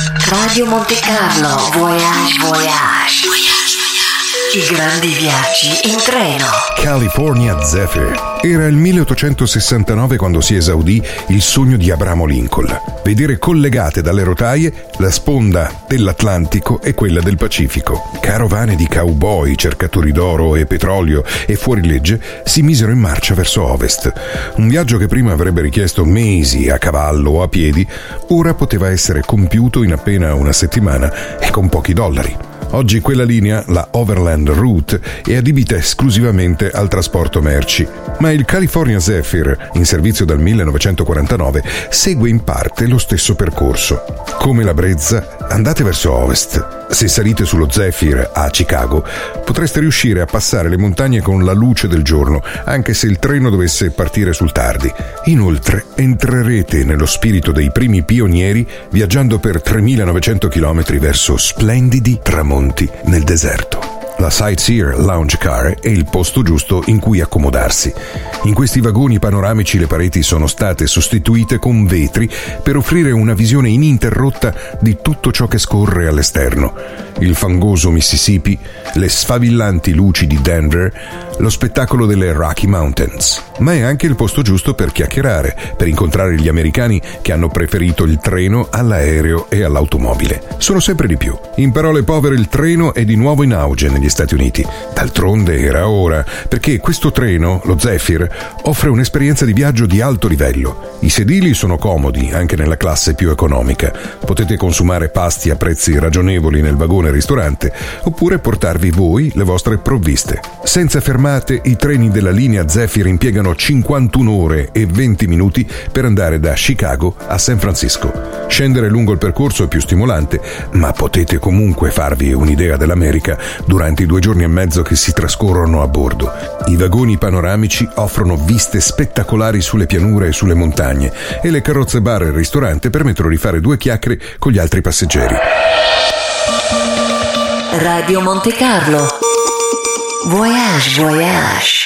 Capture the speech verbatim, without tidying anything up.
Radio Monte Carlo, Voyage, Voyage. I grandi viaggi in treno. California Zephyr. Era il milleottocentosessantanove quando si esaudì il sogno di Abramo Lincoln: vedere collegate dalle rotaie la sponda dell'Atlantico e quella del Pacifico. Carovane di cowboy, cercatori d'oro e petrolio e fuorilegge si misero in marcia verso ovest. Un viaggio che prima avrebbe richiesto mesi a cavallo o a piedi, ora poteva essere compiuto in appena una settimana e con pochi dollari. Oggi quella linea, la Overland Route, è adibita esclusivamente al trasporto merci, ma il California Zephyr, in servizio dal millenovecentoquarantanove, segue in parte lo stesso percorso. Come la Brezza, andate verso ovest. Se salite sullo Zephyr a Chicago, potreste riuscire a passare le montagne con la luce del giorno, anche se il treno dovesse partire sul tardi. Inoltre, entrerete nello spirito dei primi pionieri viaggiando per tremilanovecento chilometri verso splendidi tramonti nel deserto. La Sightseer Lounge Car è il posto giusto in cui accomodarsi. In questi vagoni panoramici le pareti sono state sostituite con vetri per offrire una visione ininterrotta di tutto ciò che scorre all'esterno. Il fangoso Mississippi, le sfavillanti luci di Denver, lo spettacolo delle Rocky Mountains. Ma è anche il posto giusto per chiacchierare, per incontrare gli americani che hanno preferito il treno all'aereo e all'automobile. Sono sempre di più. In parole povere, il treno è di nuovo in auge negli Stati Uniti. D'altronde era ora, perché questo treno, lo Zephyr, offre un'esperienza di viaggio di alto livello. I sedili sono comodi, anche nella classe più economica. Potete consumare pasti a prezzi ragionevoli nel vagone ristorante, oppure portarvi voi le vostre provviste. Senza fermate, i treni della linea Zephyr impiegano cinquantuno ore e venti minuti per andare da Chicago a San Francisco. Scendere lungo il percorso è più stimolante, ma potete comunque farvi un'idea dell'America durante i due giorni e mezzo che si trascorrono a bordo. I vagoni panoramici offrono viste spettacolari sulle pianure e sulle montagne, e le carrozze bar e ristorante permettono di fare due chiacchiere con gli altri passeggeri. Radio Monte Carlo, Voyage, Voyage.